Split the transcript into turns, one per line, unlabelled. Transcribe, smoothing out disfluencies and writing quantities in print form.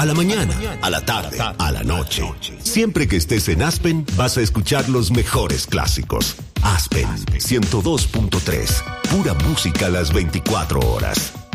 a la mañana, a la tarde, a la noche. Siempre que estés en Aspen, vas a escuchar los mejores clásicos. Aspen 102.3. Pura música a las 24 horas.